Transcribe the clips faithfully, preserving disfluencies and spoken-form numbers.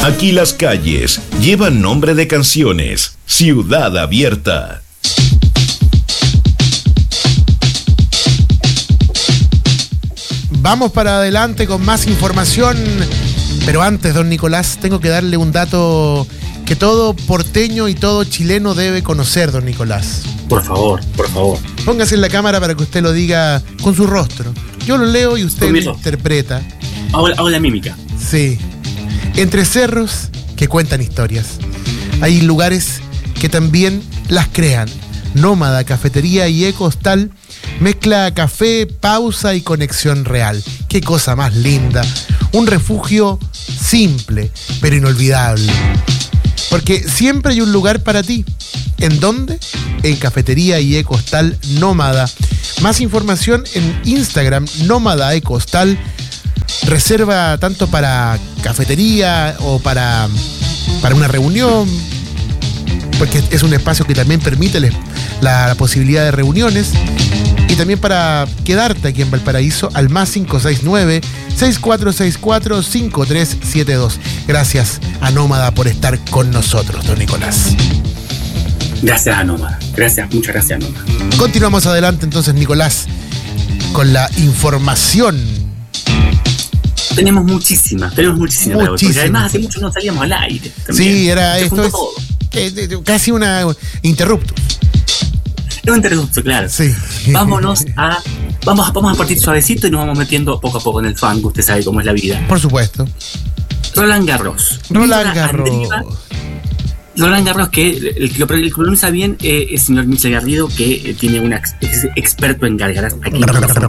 Aquí las calles llevan nombre de canciones. Ciudad Abierta. Vamos para adelante con más información. Pero antes, don Nicolás, tengo que darle un dato que todo porteño y todo chileno debe conocer, don Nicolás. Por favor, por favor. Póngase en la cámara para que usted lo diga con su rostro. Yo lo leo y usted lo interpreta. Hago, hago la mímica. Sí. Entre cerros que cuentan historias. Hay lugares que también las crean. Nómada, Cafetería y Eco Hostal mezcla café, pausa y conexión real. Qué cosa más linda. Un refugio simple, pero inolvidable. Porque siempre hay un lugar para ti. ¿En dónde? En Cafetería y Eco Hostal Nómada. Más información en Instagram, Nómada Eco Hostal. Reserva tanto para cafetería o para, para una reunión, porque es un espacio que también permite la, la posibilidad de reuniones, y también para quedarte aquí en Valparaíso al más cinco seis nueve, seis cuatro seis cuatro, cinco tres siete dos. Gracias a Nómada por estar con nosotros, don Nicolás. Gracias a Nómada. Gracias, muchas gracias a Nómada. Continuamos adelante entonces, Nicolás, con la información. Tenemos muchísimas, tenemos muchísimas. Muchísimas. Porque además hace mucho no salíamos al aire. También. Sí, era Se esto es, eh, casi una interrupto. Es un interrupto, claro. Sí. Vámonos a, vamos, a, vamos a partir suavecito y nos vamos metiendo poco a poco en el fango. Usted sabe cómo es la vida. Por supuesto. Roland Garros. Roland Garros. Andriva, Roland Garros, que el que lo pronuncia bien eh, es el señor Michel Garrido, que eh, tiene un ex, es experto en gárgaras. Aquí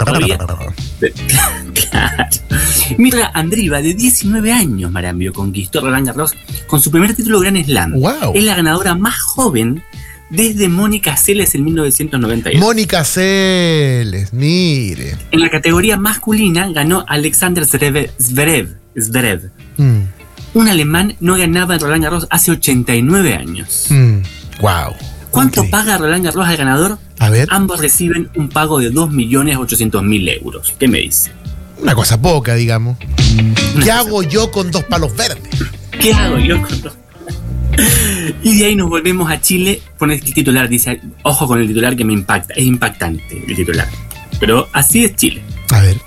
Claro. Mira, Andriva, de diecinueve años, Marambio, conquistó Roland Garros con su primer título Grand Slam. Wow. Es la ganadora más joven desde Mónica Seles en mil novecientos noventa y dos. Mónica Seles, mire. En la categoría masculina ganó Alexander Zverev. Zverev, Zverev. Mm. Un alemán no ganaba en Roland Garros hace ochenta y nueve años. Mm. Wow. ¿Cuánto Okay. paga Roland Garros al ganador? A ver. Ambos reciben un pago de dos millones ochocientos mil euros. ¿Qué me dice? Una cosa poca, digamos. Una ¿Qué cosa hago yo con dos palos verdes? ¿Qué hago yo con dos? Y de ahí nos volvemos a Chile. Pone el titular, dice, ojo con el titular que me impacta. Es impactante el titular. Pero así es Chile. A ver.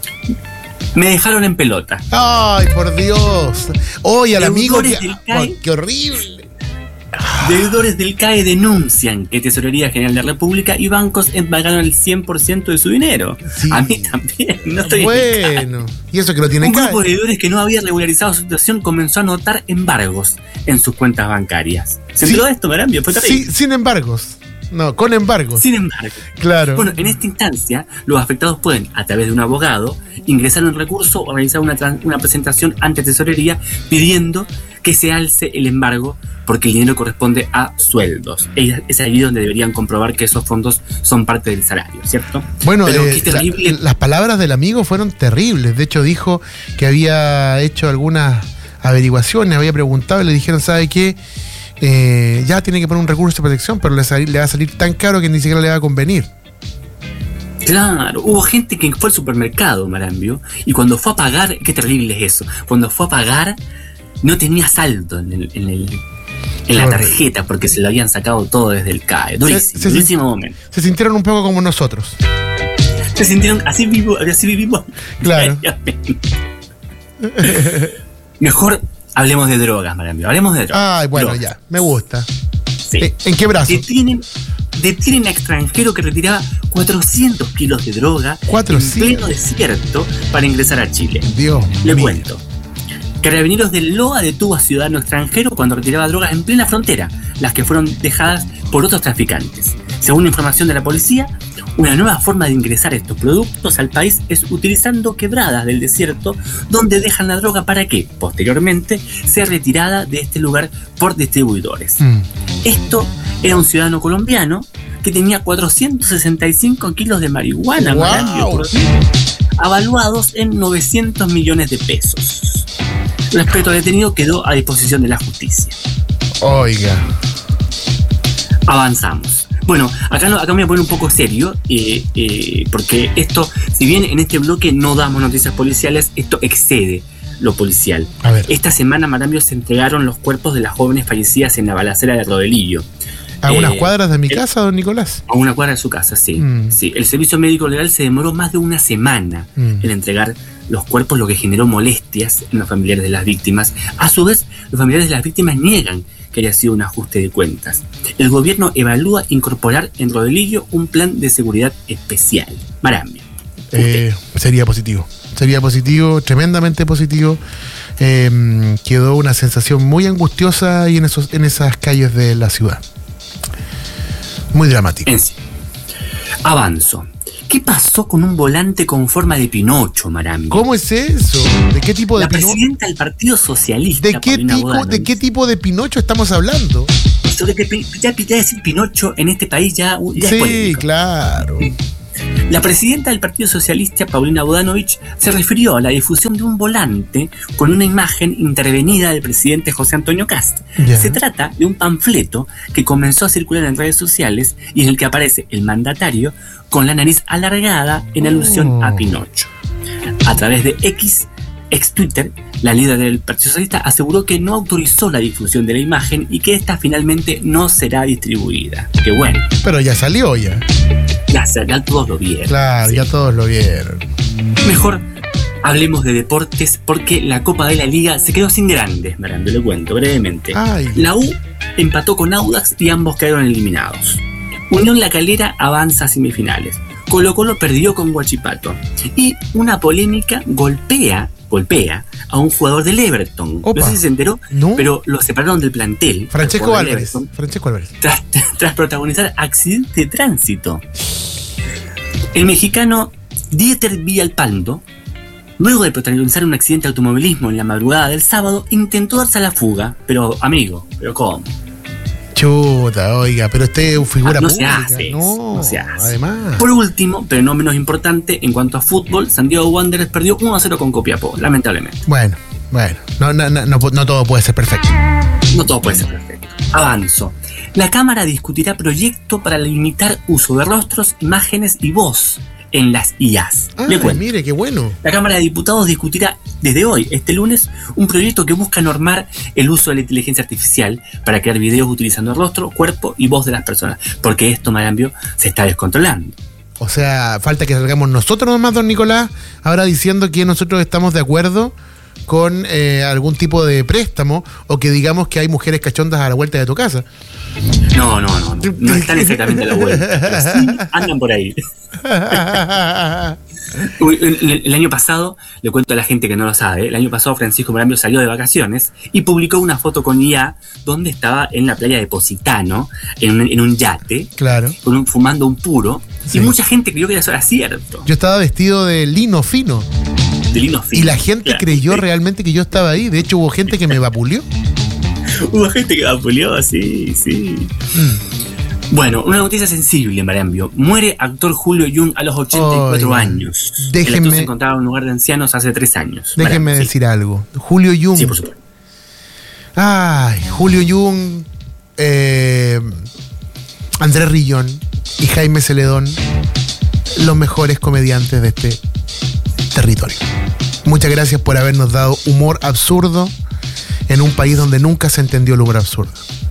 Me dejaron en pelota. Ay, por Dios. Oye, al amigo Deudores que... del C A E. Ay, qué horrible. Deudores del C A E denuncian que Tesorería General de la República y bancos pagaron el cien por ciento de su dinero. Sí. A mí también, no estoy Bueno, y eso que lo tienen Un que... grupo de deudores que no había regularizado su situación comenzó a notar embargos en sus cuentas bancarias. ¿Se enteró Sí. de esto, Marambio? Fue Sí, terrible. sin embargos. No, con embargos. Sin embargo, Claro. bueno, en esta instancia, los afectados pueden, a través de un abogado, ingresar un recurso o realizar una, tran- una presentación ante Tesorería pidiendo que se alce el embargo porque el dinero corresponde a sueldos. Es, es ahí donde deberían comprobar que esos fondos son parte del salario, ¿cierto? Bueno, Pero eh, qué terrible. la- las palabras del amigo fueron terribles. De hecho, dijo que había hecho algunas averiguaciones, había preguntado y le dijeron, ¿sabe qué? Eh, ya tiene que poner un recurso de protección, pero le, sal- le va a salir tan caro que ni siquiera le va a convenir. Claro, hubo gente que fue al supermercado, Marambio, y cuando fue a pagar, qué terrible es eso, cuando fue a pagar no tenía saldo en, el, en, el, en la Horrible. tarjeta porque se lo habían sacado todo desde el C A E. Durísimo, Se- se- durísimo momento. Se sintieron un poco como nosotros. Se sintieron así vivo, así vivimos. Claro. Mejor hablemos de drogas, Marambio, hablemos de drogas. Ay, bueno, Drogas. ya, me gusta. Sí. Eh, ¿En qué brazo? Detienen, detienen a extranjero que retiraba cuatrocientos kilos de droga cuatrocientos. en pleno desierto para ingresar a Chile. Dios Le mío. cuento. Carabineros del Loa detuvo a ciudadano extranjero cuando retiraba drogas en plena frontera, las que fueron dejadas por otros traficantes. Según información de la policía, una nueva forma de ingresar estos productos al país es utilizando quebradas del desierto donde dejan la droga para que, posteriormente, sea retirada de este lugar por distribuidores. Mm. Esto era un ciudadano colombiano que tenía cuatrocientos sesenta y cinco kilos de marihuana, ¡Wow! Marambio, por avaluados en novecientos millones de pesos. Respecto al detenido, quedó a disposición de la justicia. Oiga. Avanzamos. Bueno, acá, no- acá me voy a poner un poco serio, eh, eh, porque esto, si bien en este bloque no damos noticias policiales, esto excede lo policial. A ver. Esta semana, Marambio, se entregaron los cuerpos de las jóvenes fallecidas en la balacera de Rodelillo. A eh, unas cuadras de mi el, casa, don Nicolás. A una cuadra de su casa, sí. Mm. sí. El servicio médico legal se demoró más de una semana mm. en entregar los cuerpos, lo que generó molestias en los familiares de las víctimas. A su vez, los familiares de las víctimas niegan que haya sido un ajuste de cuentas. El gobierno evalúa incorporar en Rodelillo un plan de seguridad especial. Marambio. Eh, sería positivo. Sería positivo, tremendamente positivo. Eh, quedó una sensación muy angustiosa ahí en, esos, en esas calles de la ciudad. Muy dramático. En sí. Avanzo. ¿Qué pasó con un volante con forma de Pinocho, Marambio? ¿Cómo es eso? ¿De qué tipo de La Pinocho? presidenta del Partido Socialista. ¿De qué, tipo, ¿De qué tipo de Pinocho estamos hablando? Sobre que ya, ya decir Pinocho en este país ya, ya sí, es polémico. Claro. La presidenta del Partido Socialista, Paulina Bodanovich, se refirió a la difusión de un volante con una imagen intervenida del presidente José Antonio Kast. Yeah. Se trata de un panfleto que comenzó a circular en redes sociales y en el que aparece el mandatario con la nariz alargada en alusión oh. a Pinocho. A través de X, ex Twitter, la líder del Partido Socialista aseguró que no autorizó la difusión de la imagen y que esta finalmente no será distribuida. Qué bueno. Pero ya salió ya. Ya, ya todos lo vieron. Claro, sí. ya todos lo vieron. Mejor hablemos de deportes porque la Copa de la Liga se quedó sin grandes, Marambio, le cuento brevemente. Ay. La U empató con Audax y ambos quedaron eliminados. Unión La Calera avanza a semifinales. Colo Colo perdió con Huachipato. Y una polémica golpea, golpea a un jugador del Everton. Opa. No sé si se enteró, ¿No? pero lo separaron del plantel. Francesco Álvarez. Francesco Álvarez. Tras, tras protagonizar accidente de tránsito. El mexicano Dieter Villalpando, luego de protagonizar un accidente de automovilismo en la madrugada del sábado, intentó darse a la fuga. Pero, amigo, ¿pero cómo? Chuta, oiga, pero usted es figura ah, no pública. Se hace, no, no se hace. Además. Por último, pero no menos importante, en cuanto a fútbol, Santiago Wanderers perdió uno a cero con Copiapó, lamentablemente. Bueno, bueno, no, no, no, no, no todo puede ser perfecto. No todo puede ser perfecto. Avanzo. La Cámara discutirá proyecto para limitar uso de rostros, imágenes y voz en las I As. Ah, mire, qué bueno. La Cámara de Diputados discutirá desde hoy, este lunes, un proyecto que busca normar el uso de la inteligencia artificial para crear videos utilizando el rostro, cuerpo y voz de las personas. Porque esto, Marambio, se está descontrolando. O sea, falta que salgamos nosotros nomás, don Nicolás, ahora diciendo que nosotros estamos de acuerdo con eh, algún tipo de préstamo o que digamos que hay mujeres cachondas a la vuelta de tu casa. No, no, no, no, no están exactamente a la vuelta, pero sí andan por ahí. El, el año pasado, le cuento a la gente que no lo sabe, el año pasado Francisco Marambio salió de vacaciones y publicó una foto con I A donde estaba en la playa de Positano, en un, en un yate, claro, con un, fumando un puro, sí. Y mucha gente creyó que eso era cierto. Yo estaba vestido de lino fino. De lino fino. Y la gente claro. creyó realmente que yo estaba ahí. De hecho, hubo gente que me vapuleó. Hubo gente que vapuleó, sí, sí. Mm. Bueno, una noticia sensible, Marambio. Muere actor Julio Jung a los ochenta y cuatro oh, años. Déjenme, el actor se encontraba en un lugar de ancianos hace tres años. Déjenme Marambio, decir sí. algo. Julio Jung. Sí, por supuesto. Ay, Julio Jung, eh, Andrés Rillón y Jaime Celedón, los mejores comediantes de este territorio. Muchas gracias por habernos dado humor absurdo en un país donde nunca se entendió el humor absurdo.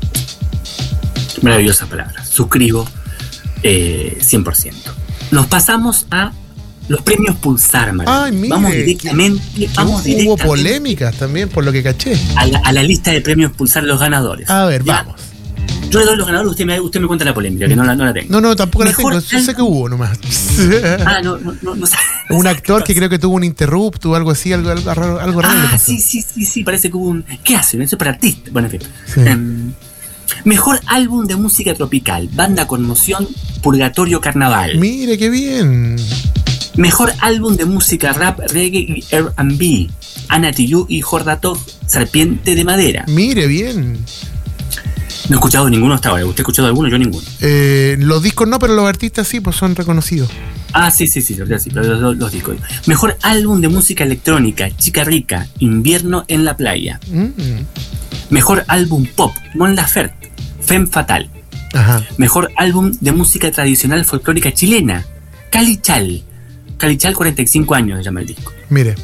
Maravillosas palabras. Suscribo eh, cien por ciento. Nos pasamos a los premios Pulsar, Maravilla. Ay, mire, vamos directamente, que, vamos hubo directamente polémicas también, por lo que caché. A la, a la lista de premios Pulsar, los ganadores. A ver, ya. Vamos. Yo le doy los ganadores, usted me, usted me cuenta la polémica, que no la, no la tengo. No, no, tampoco Mejor la tengo. Yo al... sé que hubo nomás. Ah, no, no, no, no sé. Un actor que creo que tuvo un interrupto o algo así, algo, algo raro. Algo raro ah, sí, sí, sí, sí, parece que hubo un... ¿Qué hacen? Eso es para artistas. Bueno, en fin. Sí. Um, mejor álbum de música tropical, Banda Conmoción, Purgatorio Carnaval. Mire, qué bien. Mejor álbum de música rap, reggae y R and B, Ana Tijoux y Jordatov, Serpiente de Madera. Mire, bien. No he escuchado ninguno hasta ahora. ¿Usted ha escuchado alguno? Yo ninguno. Eh, los discos no, pero los artistas sí, pues son reconocidos. Ah, sí, sí, sí, sí, los, los, los discos. Mejor álbum de música electrónica, Chica Rica, Invierno en la Playa. Mm. Mejor álbum pop, Mon Laferte, Femme Fatal. Ajá. Mejor álbum de música tradicional folclórica chilena, Calichal. Calichal, cuarenta y cinco años se llama el disco. Mire.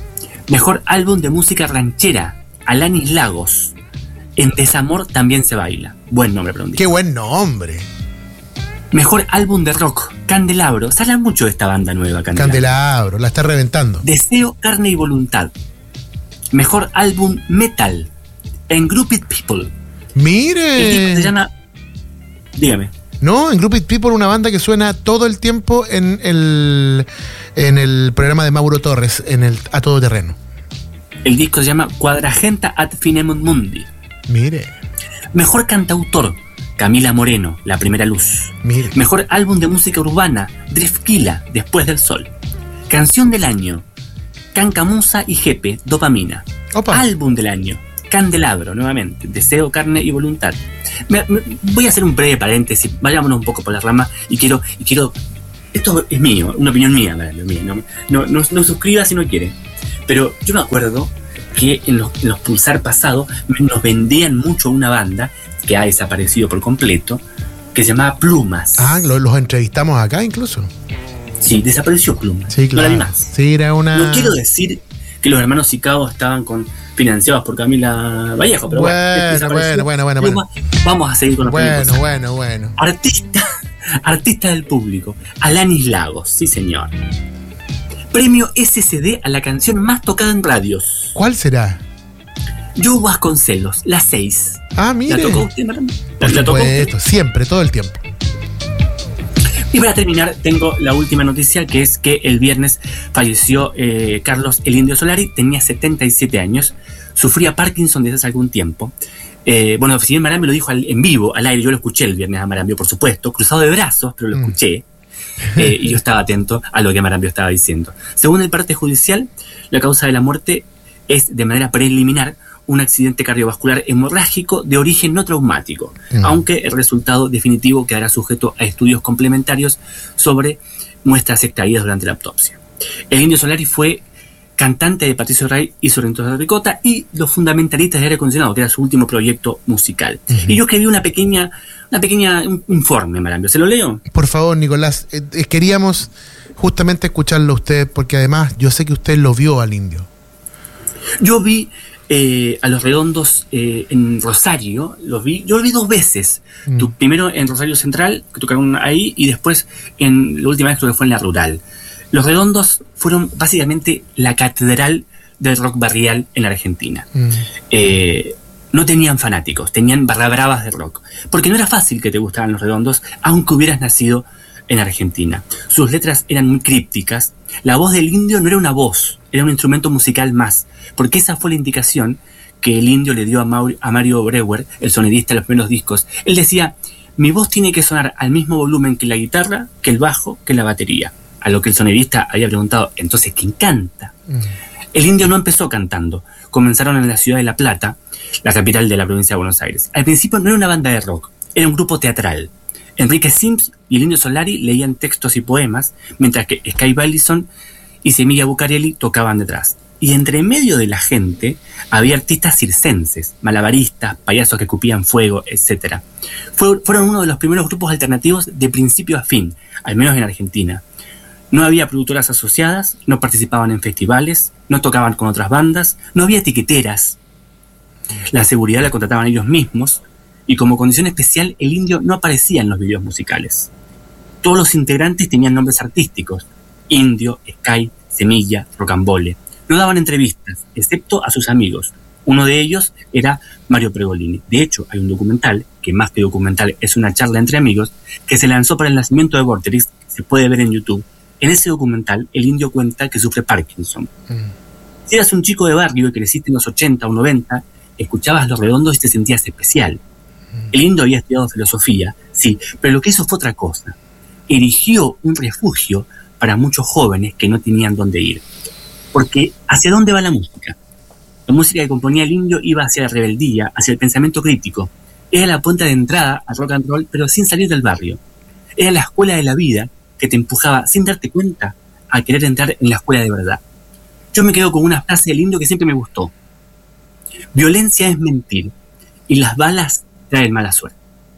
Mejor álbum de música ranchera, Alanis Lagos. En Desamor también se baila. Buen nombre para un disco. ¡Qué buen nombre! Mejor álbum de rock, Candelabro. Se habla mucho de esta banda nueva, Candelabro. Candelabro, la está reventando. Deseo, carne y voluntad. Mejor álbum metal, Engrouped People. ¡Mire! El disco se llama... Dígame. No, Engrouped People, una banda que suena todo el tiempo en el, en el programa de Mauro Torres, en el A Todo Terreno. El disco se llama Quadragenta ad Finem Mundi. Mire. Mejor cantautor, Camila Moreno, La Primera Luz. Mire. Mejor álbum de música urbana, Driftkila, Después del Sol. Canción del año, Cancamusa y Jepe, Dopamina. Opa. Álbum del año, Candelabro, nuevamente, Deseo, carne y voluntad. Me, me, voy a hacer un breve paréntesis, vayámonos un poco por la rama y quiero, y quiero, esto es mío, una opinión mía, mía no, no, no, no suscriba si no quiere, pero yo me acuerdo que en los, en los Pulsar pasados nos vendían mucho una banda que ha desaparecido por completo, que se llamaba Plumas. Ah, los, los entrevistamos acá incluso. Sí, desapareció Plumas. Sí, claro. No la vi más. Sí, era una... No quiero decir que los hermanos Sicao estaban con, financiados por Camila Vallejo, pero bueno, bueno, bueno, bueno, bueno. Vamos a seguir con los Bueno, bueno, bueno. Artista, artista del público, Alanis Lagos, sí señor. Premio S C D a la canción más tocada en radios. ¿Cuál será? Joe Vasconcelos, La seis. Ah, mire. ¿La tocó usted, Marán? Por ¿La tocó usted? supuesto, siempre, todo el tiempo. Y para terminar, tengo la última noticia, que es que el viernes falleció eh, Carlos el Indio Solari, tenía setenta y siete años, sufría Parkinson desde hace algún tiempo. Eh, bueno, si bien Marambio lo dijo al, en vivo, al aire, yo lo escuché el viernes a Marambio, por supuesto, cruzado de brazos, pero lo Mm. escuché. Eh, y yo estaba atento a lo que Marambio estaba diciendo. Según el parte judicial, la causa de la muerte es, de manera preliminar, un accidente cardiovascular hemorrágico de origen no traumático, Mm. aunque el resultado definitivo quedará sujeto a estudios complementarios sobre muestras extraídas durante la autopsia. El Indio Solari fue cantante de Patricio Rey y Sorrento de Ricota y Los Fundamentalistas de Aire Acondicionado, que era su último proyecto musical. Uh-huh. Y yo escribí una pequeña, una pequeña un informe, Marambio. ¿Se lo leo? Por favor, Nicolás, eh, eh, queríamos justamente escucharlo a usted, porque además yo sé que usted lo vio al Indio. Yo vi eh, a Los Redondos eh, en Rosario, los vi, yo lo vi dos veces. Mm. Tu, primero en Rosario Central, que tocaron ahí, y después en la última vez creo que fue en la Rural. Los Redondos fueron básicamente la catedral del rock barrial en la Argentina. Mm. Eh, no tenían fanáticos, tenían barra bravas de rock. Porque no era fácil que te gustaran Los Redondos, aunque hubieras nacido en Argentina. Sus letras eran muy crípticas. La voz del Indio no era una voz, era un instrumento musical más. Porque esa fue la indicación que el Indio le dio a, Mauri, a Mario Breuer, el sonidista de los primeros discos. Él decía, mi voz tiene que sonar al mismo volumen que la guitarra, que el bajo, que la batería. A lo que el sonidista había preguntado, entonces, ¿quién canta? Mm. El Indio no empezó cantando. Comenzaron en la ciudad de La Plata, la capital de la provincia de Buenos Aires. Al principio no era una banda de rock, era un grupo teatral. Enrique Sims y el Indio Solari leían textos y poemas, mientras que Sky Ballison y Semilla Buccarelli tocaban detrás. Y entre medio de la gente había artistas circenses, malabaristas, payasos que escupían fuego, etcétera. Fue, fueron uno de los primeros grupos alternativos de principio a fin, al menos en Argentina. No había productoras asociadas, no participaban en festivales, no tocaban con otras bandas, no había etiqueteras. La seguridad la contrataban ellos mismos y como condición especial el Indio no aparecía en los videos musicales. Todos los integrantes tenían nombres artísticos: Indio, Sky, Semilla, Rocambole. No daban entrevistas, excepto a sus amigos. Uno de ellos era Mario Pregolini. De hecho, hay un documental, que más que documental es una charla entre amigos, que se lanzó para el nacimiento de Vorterix, que se puede ver en YouTube. En ese documental, el Indio cuenta que sufre Parkinson. Mm. Si eras un chico de barrio y creciste en los ochenta o noventa, escuchabas Los Redondos y te sentías especial. Mm. El Indio había estudiado filosofía, sí, pero lo que hizo fue otra cosa. Erigió un refugio para muchos jóvenes que no tenían dónde ir. Porque, ¿hacia dónde va la música? La música que componía el Indio iba hacia la rebeldía, hacia el pensamiento crítico. Era la puerta de entrada al rock and roll, pero sin salir del barrio. Era la escuela de la vida que te empujaba, sin darte cuenta, a querer entrar en la escuela de verdad. Yo me quedo con una frase del Indio que siempre me gustó. Violencia es mentir, y las balas traen mala suerte.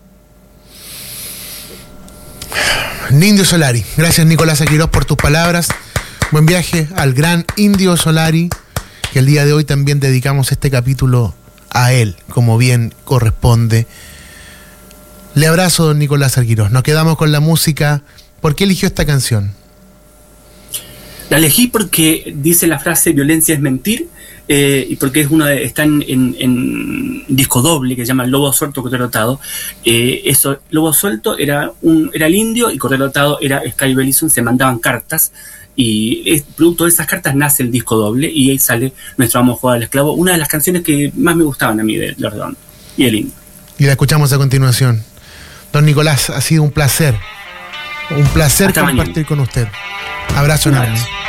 Indio Solari. Gracias, Nicolás Aquirós, por tus palabras. Buen viaje al gran Indio Solari. que el día de hoy también dedicamos este capítulo a él, como bien corresponde. Le abrazo, don Nicolás Arquirós. Nos quedamos con la música. ¿Por qué eligió esta canción? La elegí porque dice la frase violencia es mentir, eh, y porque es una de, está en, en, en disco doble que se llama Lobo Suelto, Cordero Atado. Eh, eso, Lobo Suelto era un era el indio y Cordero Atado era Sky Bellison, se mandaban cartas y es, producto de esas cartas nace el disco doble y ahí sale Nuestro Amo Juega al Esclavo, una de las canciones que más me gustaban a mí de Los Redondos y el indio. Y la escuchamos a continuación. Don Nicolás, ha sido un placer. Un placer Hasta compartir mañana con usted. Abrazo enorme.